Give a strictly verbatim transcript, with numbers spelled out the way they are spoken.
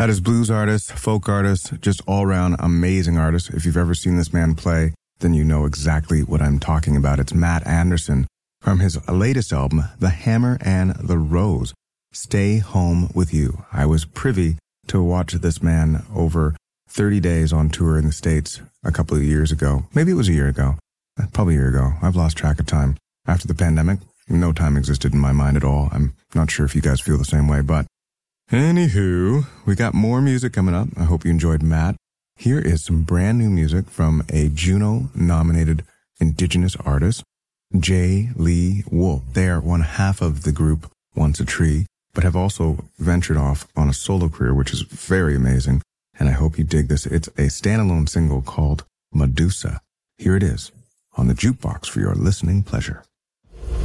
That is blues artist, folk artist, just all-around amazing artist. If you've ever seen this man play, then you know exactly what I'm talking about. It's Matt Anderson from his latest album, The Hammer and the Rose, Stay Home With You. I was privy to watch this man over thirty days on tour in the States a couple of years ago. Maybe it was a year ago. Probably a year ago. I've lost track of time. After the pandemic, no time existed in my mind at all. I'm not sure if you guys feel the same way, but anywho, we got more music coming up. I hope you enjoyed Matt. Here is some brand new music from a Juno-nominated Indigenous artist, J. Lee Wolf. They are one half of the group Once a Tree, but have also ventured off on a solo career, which is very amazing, and I hope you dig this. It's a standalone single called Medusa. Here it is on the jukebox for your listening pleasure.